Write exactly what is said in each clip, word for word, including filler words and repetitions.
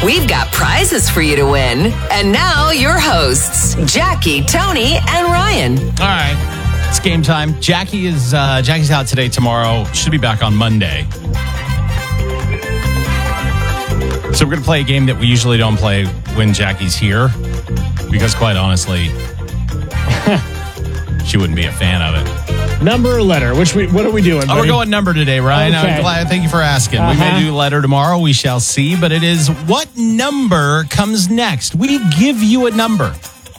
We've got prizes for you to win. And now your hosts, Jackie, Tony, and Ryan. All right, it's game time. Jackie is uh, Jackie's out today, tomorrow. Should be back on Monday. So we're going to play a game that we usually don't play when Jackie's here, because quite honestly, she wouldn't be a fan of it. Number or letter? Which we, what are we doing, Oh, buddy? we're going number today, Ryan. Okay. I'm glad. Thank you for asking. Uh-huh. We may do letter tomorrow. We shall see. But it is what number comes next? We give you a number.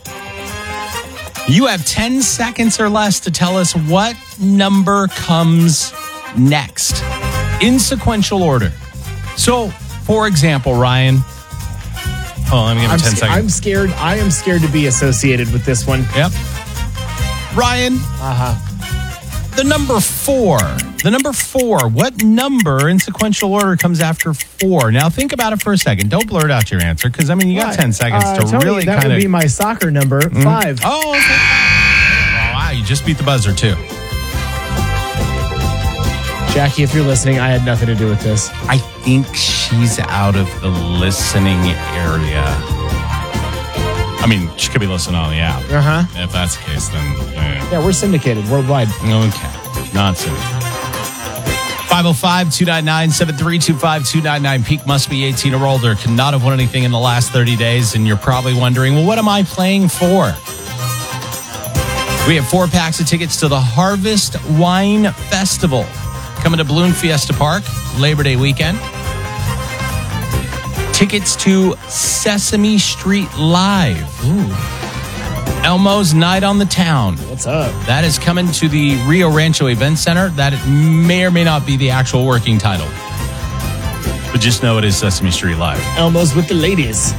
You have ten seconds or less to tell us what number comes next in sequential order. So, for example, Ryan. Oh, let me give him I'm ten sc- seconds. I'm scared. I am scared to be associated with this one. Yep. Ryan. Uh-huh. The number four. The number four. What number in sequential order comes after four? Now, think about it for a second. Don't blurt out your answer, because, I mean, you got ten seconds uh, to Tony, really that kind would of... be my soccer number, mm-hmm. five. Oh, okay. Oh, wow, you just beat the buzzer, too. Jackie, if you're listening, I had nothing to do with this. I think she's out of the listening area. I mean, she could be listening on the app. Uh-huh. If that's the case, then... Yeah, yeah we're syndicated worldwide. Okay. Not syndicated. five oh five, two nine nine, seven three two five, two nine nine. Peak must be eighteen or older. Cannot have won anything in the last thirty days. And you're probably wondering, well, what am I playing for? We have four packs of tickets to the Harvest Wine Festival coming to Balloon Fiesta Park Labor Day weekend. Tickets to Sesame Street Live. Ooh. Elmo's Night on the Town. What's up? That is coming to the Rio Rancho Event Center. That may or may not be the actual working title. But just know it is Sesame Street Live. Elmo's with the ladies.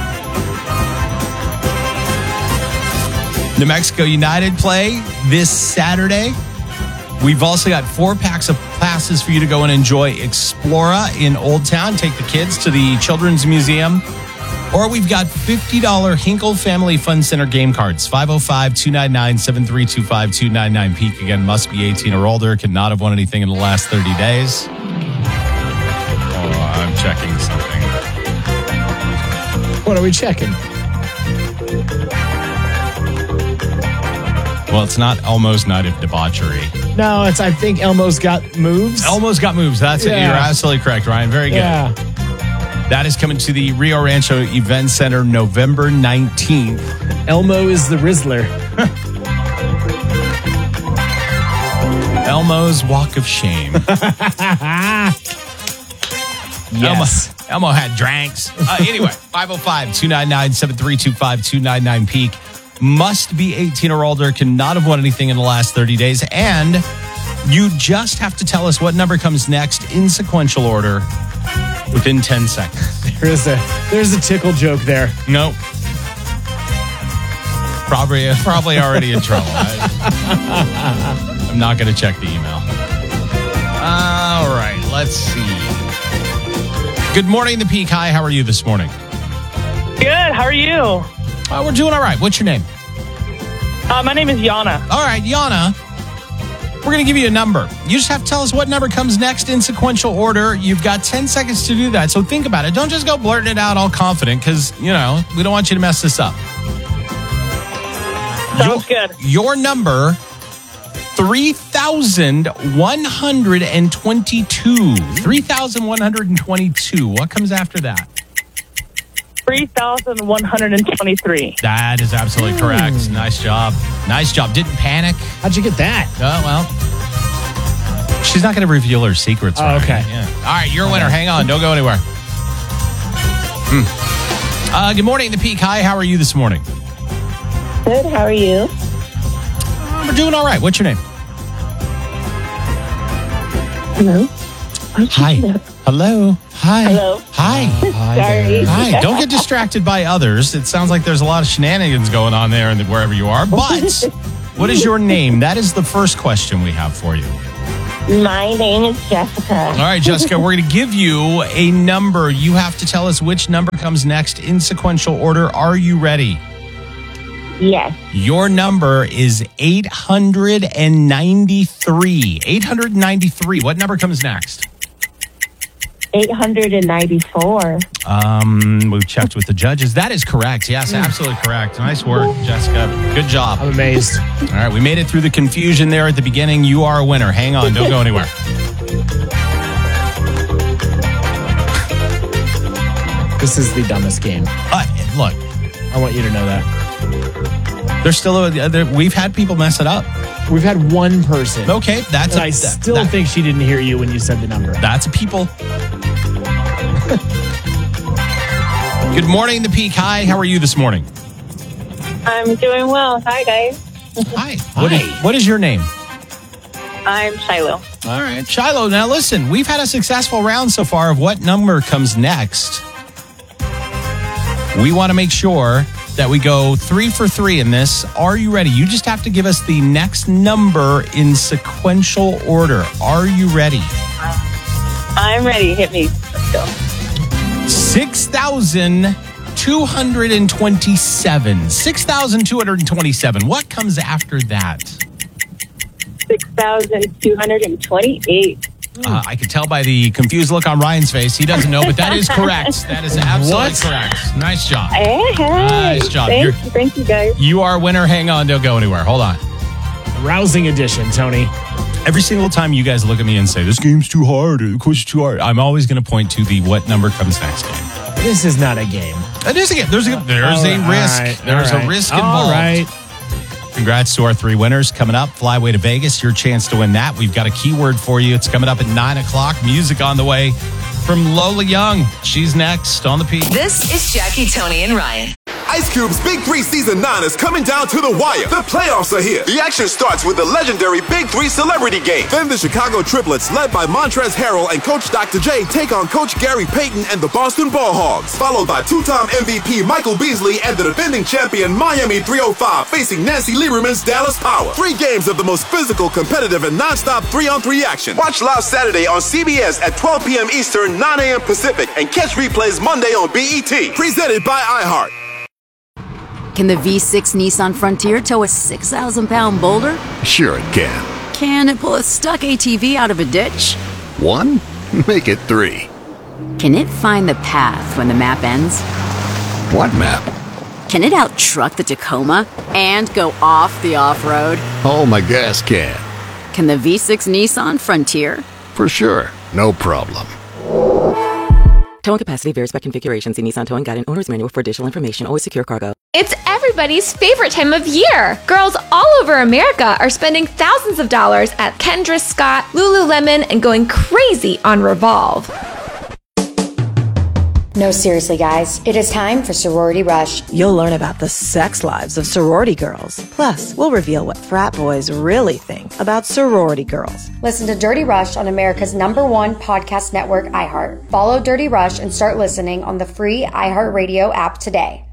New Mexico United play this Saturday. We've also got four packs of passes for you to go and enjoy Explora in Old Town. Take the kids to the Children's Museum. Or we've got fifty dollars Hinkle Family Fun Center game cards. five oh five, two nine nine, seven three two five, two nine nine. Peak, again, must be eighteen or older. Cannot have won anything in the last thirty days. Oh, I'm checking something. What are we checking? Well, it's not Elmo's Night of Debauchery. No, it's, I think Elmo's got moves. Elmo's got moves. That's Yeah. it. You're absolutely correct, Ryan. Very good. Yeah. That is coming to the Rio Rancho Event Center November nineteenth. Elmo is the Rizzler. Elmo's Walk of Shame. Yes. Elmo, Elmo had drinks. Uh, anyway, five oh five, two nine nine, seven three two five, two nine nine. Peak. Must be eighteen or older. Cannot have won anything in the last thirty days. And you just have to tell us what number comes next in sequential order within ten seconds. There is a, there's a tickle joke there. Nope. Probably, probably already in trouble. I, I'm not going to check the email. All right, let's see. Good morning, the Peak. Hi, how are you this morning? Good. How are you? Uh, we're doing all right. What's your name? Uh, my name is Yana. All right, Yana. We're going to give you a number. You just have to tell us what number comes next in sequential order. You've got ten seconds to do that. So think about it. Don't just go blurting it out all confident, because, you know, we don't want you to mess this up. Sounds your, good. Your number, three thousand one hundred twenty-two. three thousand one hundred twenty-two. What comes after that? three thousand one hundred twenty-three. That is absolutely correct. Mm. Nice job. Nice job. Didn't panic. How'd you get that? Oh, well. She's not going to reveal her secrets. Oh, Ryan. okay. Yeah. All right, you're a winner. Hang on. Don't go anywhere. Hmm. Uh, good morning, the Peak. Hi, how are you this morning? Good. How are you? Uh, we're doing all right. What's your name? Hello. Hi. Hello. Hi. Hello. Hi. Hi Sorry. there. Hi. Don't get distracted by others. It sounds like there's a lot of shenanigans going on there and wherever you are. But what is your name? That is the first question we have for you. My name is Jessica. All right, Jessica, we're going to give you a number. You have to tell us which number comes next in sequential order. Are you ready? Yes. Your number is eight hundred ninety-three. eight hundred ninety-three. What number comes next? eight hundred ninety-four. Um, we checked with the judges. That is correct. Yes, absolutely correct. Nice work, Jessica. Good job. I'm amazed. All right, we made it through the confusion there at the beginning. You are a winner. Hang on, don't go anywhere. This is the dumbest game. Uh, look, I want you to know that. there's still a, there, we've had people mess it up. We've had one person. Okay, that's And a, I that- still that- think she didn't hear you when you said the number. that's a people. Good morning, the Peak. Hi, how are you this morning? I'm doing well. Hi, guys. Hi. What is, Hi. what is your name? I'm Shiloh. All right, Shiloh. Now listen, we've had a successful round so far of what number comes next. We want to make sure that we go three for three in this. Are you ready? You just have to give us the next number in sequential order. Are you ready? I'm ready. Hit me. Let's go. six thousand two hundred twenty-seven. six thousand two hundred twenty-seven. What comes after that? six thousand two hundred twenty-eight. Uh, I could tell by the confused look on Ryan's face. He doesn't know, but that is correct. That is absolutely What? correct. Nice job. Hey, hey. Nice job. Thank You're- you. Thank you, guys. You are a winner. Hang on. Don't go anywhere. Hold on. Rousing edition, Tony. Every single time you guys look at me and say, this game's too hard, or the question's too hard, I'm always going to point to the what number comes next game. This is not a game. It is a game. There's a, there's All a right, risk. all right, there's all a right. risk All involved. right. Congrats to our three winners coming up. Flyway to Vegas, your chance to win that. We've got a keyword for you. It's coming up at nine o'clock. Music on the way from Lola Young. She's next on the Peak. This is Jackie, Tony, and Ryan. Ice Cube's Big Three Season nine is coming down to the wire. The playoffs are here. The action starts with the legendary Big Three Celebrity Game. Then the Chicago Triplets, led by Montrezl Harrell and Coach Doctor J, take on Coach Gary Payton and the Boston Ball Hogs. Followed by two-time M V P Michael Beasley and the defending champion Miami three oh five facing Nancy Lieberman's Dallas Power. Three games of the most physical, competitive, and non-stop three-on-three action. Watch live Saturday on C B S at twelve p.m. Eastern, nine a.m. Pacific, and catch replays Monday on B E T. Presented by iHeart. Can the V six Nissan Frontier tow a six thousand pound boulder? Sure it can. Can it pull a stuck A T V out of a ditch? One? Make it three. Can it find the path when the map ends? What map? Can it out-truck the Tacoma and go off the off-road? Oh, my gas can. Can the V six Nissan Frontier? For sure. No problem. Towing capacity varies by configuration. See Nissan Towing Guide and Owner's Manual for additional information. Always secure cargo. It's everybody's favorite time of year. Girls all over America are spending thousands of dollars at Kendra Scott, Lululemon, and going crazy on Revolve. No, seriously, guys. It is time for Sorority Rush. You'll learn about the sex lives of sorority girls. Plus, we'll reveal what frat boys really think about sorority girls. Listen to Dirty Rush on America's number one podcast network, iHeart. Follow Dirty Rush and start listening on the free iHeartRadio app today.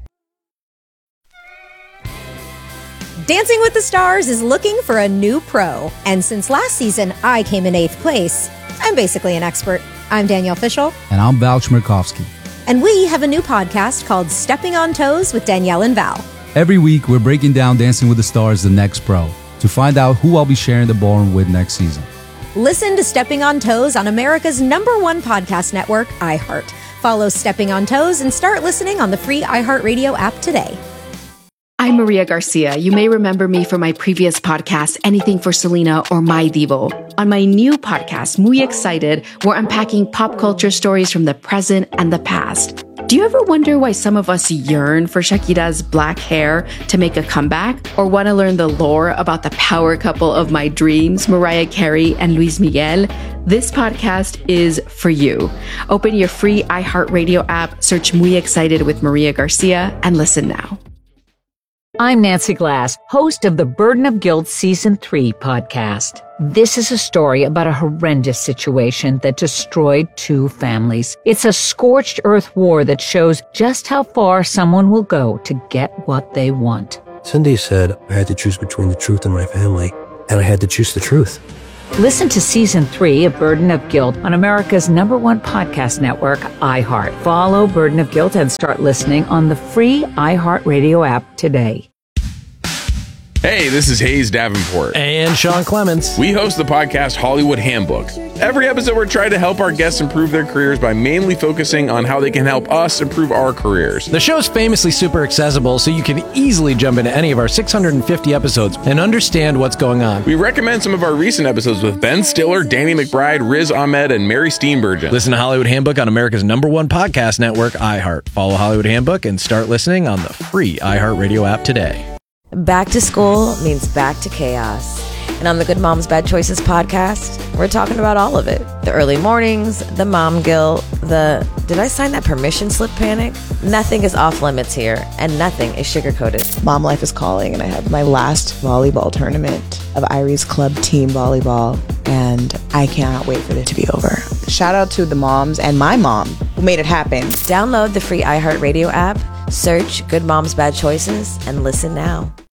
Dancing with the Stars is looking for a new pro. And since last season I came in eighth place, I'm basically an expert. I'm Danielle Fishel. And I'm Val Chmerkovsky. And we have a new podcast called Stepping on Toes with Danielle and Val. Every week, we're breaking down Dancing with the Stars, the next pro, to find out who I'll be sharing the ballroom with next season. Listen to Stepping on Toes on America's number one podcast network, iHeart. Follow Stepping on Toes and start listening on the free iHeartRadio app today. I'm Maria Garcia. You may remember me from my previous podcast, Anything for Selena or My Divo. On my new podcast, Muy Excited, we're unpacking pop culture stories from the present and the past. Do you ever wonder why some of us yearn for Shakira's black hair to make a comeback? Or want to learn the lore about the power couple of my dreams, Mariah Carey and Luis Miguel? This podcast is for you. Open your free iHeartRadio app, search Muy Excited with Maria Garcia, and listen now. I'm Nancy Glass, host of the Burden of Guilt Season three podcast. This is a story about a horrendous situation that destroyed two families. It's a scorched earth war that shows just how far someone will go to get what they want. Cindy said I had to choose between the truth and my family, and I had to choose the truth. Listen to Season three of Burden of Guilt on America's number one podcast network, iHeart. Follow Burden of Guilt and start listening on the free iHeartRadio app today. Hey, this is Hayes Davenport. And Sean Clements. We host the podcast Hollywood Handbook. Every episode, we're trying to help our guests improve their careers by mainly focusing on how they can help us improve our careers. The show's famously super accessible, so you can easily jump into any of our six hundred fifty episodes and understand what's going on. We recommend some of our recent episodes with Ben Stiller, Danny McBride, Riz Ahmed, and Mary Steenburgen. Listen to Hollywood Handbook on America's number one podcast network, iHeart. Follow Hollywood Handbook and start listening on the free iHeartRadio app today. Back to school means back to chaos. And on the Good Moms Bad Choices podcast, we're talking about all of it. The early mornings, the mom guilt, the did I sign that permission slip panic? Nothing is off limits here, and nothing is sugar-coated. Mom life is calling, and I have my last volleyball tournament of Irie's Club Team Volleyball, and I cannot wait for it to be over. Shout out to the moms and my mom who made it happen. Download the free iHeartRadio app, search Good Moms Bad Choices, and listen now.